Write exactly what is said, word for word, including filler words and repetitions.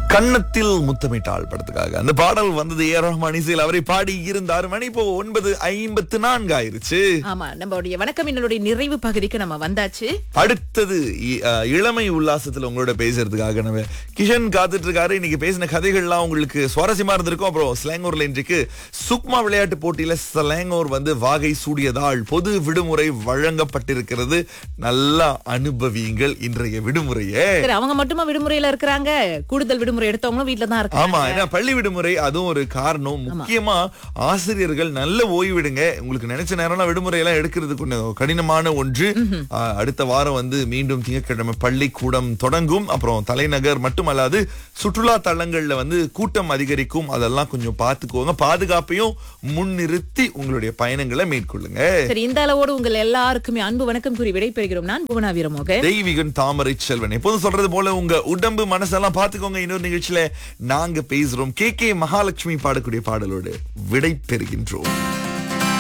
கன்னத்தில் முத்தமிட்டாள் படத்துக்காக அந்த பாடல் வந்தது ஏ ரஹ்மான் இசையில் அவரை பாடி இருந்தார். மணி இப்போ ஒன்பது ஐம்பத்து நான்கு ஆயிருச்சு. ஆமா, நம்மளுடைய வணக்கம் என்னுடைய நிறைவு பகுதிக்கு நம்ம வந்தாச்சு. அடுத்தது இ- அஹ், இளமை உல்லாசத்துல உங்களோட பேசுறதுக்காக நம்ம கிஷன் காத்துட்டு இருக்காரு. இன்னைக்கு பேசின கதைகள்லாம் உங்களுக்கு சுவாரஸ்யமா இருந்திருக்கும். அப்புறம் ஸ்லாங்கூர்ல இன்றைக்கு சுக்மா விளையாட்டு போட்டியில ஸ்லாங்கூர் வந்து வாகை சூடியதால் பொது விடுமுறை வழங்கப்பட்டிருக்கிறது. நல்லா அனுபவியுங்கள் இன்றைய விடுமுறையே. சரி, அவங்க மட்டுமா விடுமுறையில இருக்கிறாங்க? கூடுதல் விடுமுறை எடுத்தவங்களும் வீட்ல தான் இருக்காங்க. ஆமா, ஏன்னா பள்ளி விடுமுறை அதுவும் ஒரு காரணம். முக்கியமா ஆசிரியர்கள் நல்ல ஓய்விடுங்க. உங்களுக்கு நினைச்ச நேரம்லாம் விடுமுறை எல்லாம் எடுக்கிறது கொஞ்சம் கடினமான ஒன்று. ஆ, அடுத்த வாரம் வந்து மீண்டும் திங்கட்கிழமை பள்ளிக்கூடம் தொடங்கும். அப்புறம் தலைநகர் மட்டுமல்லாது சுற்றுலா தலங்கள்ல வந்து கூட்டம் அதிகரிக்கும். அதெல்லாம் கொஞ்சம் பார்த்துக்கோங்க. பாதுகாப்பையும் முன்னிறுத்தி உங்களுடைய பயணங்களை மேற்கொள்ளுங்க. சரி, இந்த அளவோடு உங்கள் எல்லாருக்குமே அன்பு வணக்கம் கூறி விடைபெறுகிறோம். நான் புவனா வீரமோகன். தெய்வீகன் தாமரை செல்வன் எப்போதும் சொல்றது போல உங்க உடம்பு மனசெல்லாம் பாத்துக்கோங்க. இன்னொரு நிகழ்ச்சியில நாங்க பேசுறோம். கே கே மகாலட்சுமி பாடக்கூடிய பாடலோடு விடை பெறுகின்றோம்.